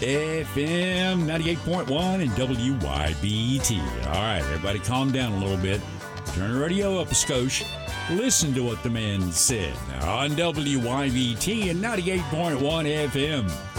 FM 98.1 and WYBT. All right, everybody calm down a little bit. Turn the radio up a skosh. Listen to what the man said on WYBT and 98.1 FM.